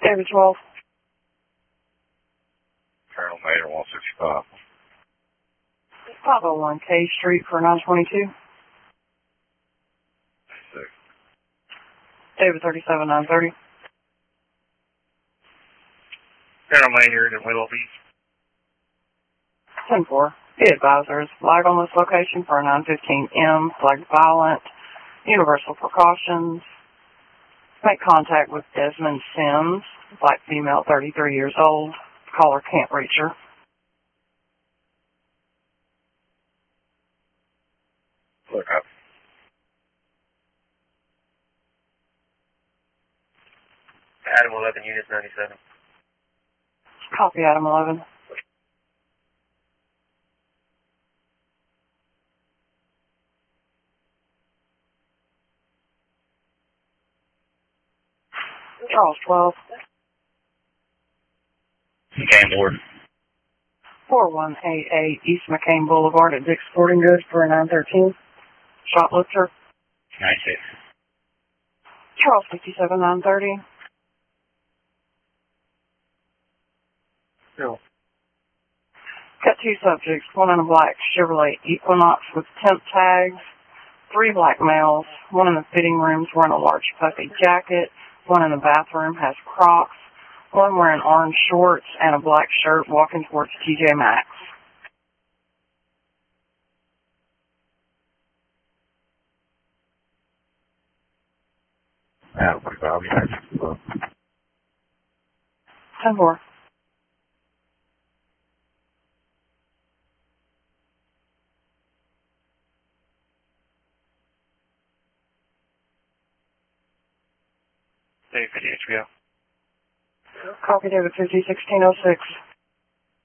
David 12. Colonel Mater 165. 501 K Street for 922. 6. David 37 930. Colonel Mater in Willoughby. 10-4. Be advisors. Flag on this location for a 915M. Flag violent. Universal precautions. Make contact with Desmond Sims. Black female, 33 years old. Caller can't reach her. Look up. Adam 11, Unit 97. Copy, Adam 11. Charles 12. Game board. 4188 East McCain Boulevard at Dick's Sporting Goods for a 913. Shoplifter. 96. Charles 57 930. No. Got two subjects, one in a black Chevrolet Equinox with temp tags, 3 black males, one in the fitting rooms wearing a large puffy jacket, one in the bathroom has Crocs, one wearing orange shorts and a black shirt walking towards TJ Maxx. Adam 45. 10-4. David 50 HBO. Copy, David 50 1606.